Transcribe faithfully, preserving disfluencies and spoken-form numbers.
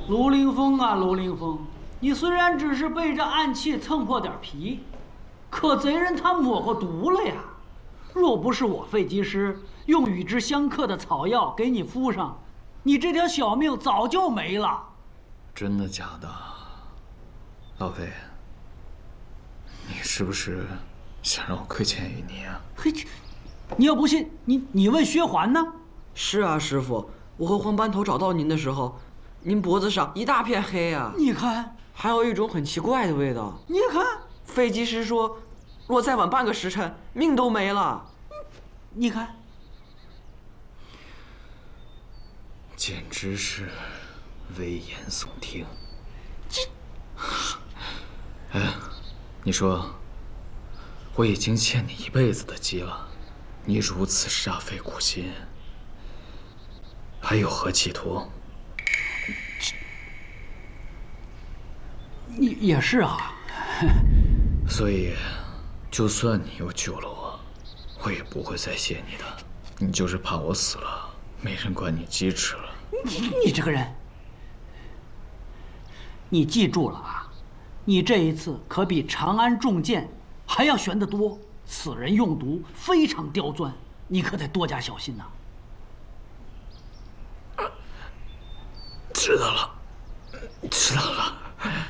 卢凌风啊，卢凌风，你虽然只是被这暗器蹭破点皮，可贼人他抹过毒了呀。若不是我废技师用与之相克的草药给你敷上，你这条小命早就没了。 真的假的？老费，你是不是想让我亏欠于你啊？ 嘿，你要不信，你你问薛环呢？ 是啊，师傅，我和黄斑头找到您的时候，您脖子上一大片黑啊！ 你看， 还有一种很奇怪的味道。 你看， 废技师说，若再晚半个时辰，命都没了。 你看， 简直是危言耸听。 这， 哎，你说，我已经欠你一辈子的机了，你如此煞费苦心，还有何企图？ 也也是啊。 所以，就算你又救了我，我也不会再谢你的。你就是怕我死了，没人管你鸡吃了。 你你这个人，你记住了啊！你这一次可比长安中箭还要悬得多。此人用毒非常刁钻，你可得多加小心呐。 知道了，知道了。